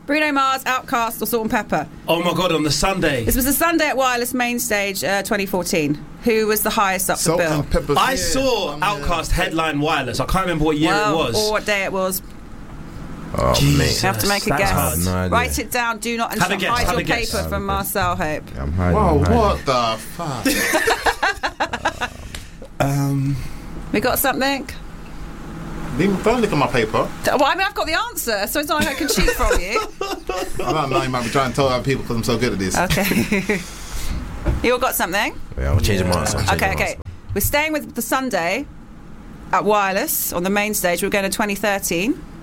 Bruno Mars, Outkast, or Salt and Pepper? Oh my God, on the Sunday. This was the Sunday at Wireless Main Stage 2014. Who was the highest up the Salt bill? and Pepper. I saw Outkast headline Wireless. I can't remember what year it was. Or what day it was. Oh, Jesus, You have to make a that's guess. hard. No idea. Write it down. Do not and Have a guess, hide have your a guess. paper from Marcel Hope. I'm hiding. Whoa, I'm hiding. what the fuck? We got something? Don't look at my paper. Well, I mean, I've got the answer, so it's not like I can cheat from you. I don't know, you might be trying to tell other people because I'm so good at this. Okay. You all got something? Yeah, I'm changing my answer. Okay. We're staying with the Sunday at Wireless on the main stage. We're going to 2013.